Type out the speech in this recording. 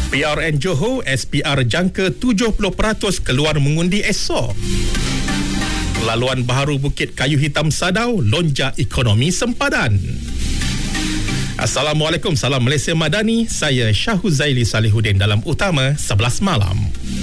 PRN Johor, SPR jangka 70% keluar mengundi esok. Laluan baharu Bukit Kayu Hitam Sadau, lonjak ekonomi sempadan. Assalamualaikum, salam Malaysia Madani. Saya Syahuzaili Salihuddin dalam Utama 11 Malam.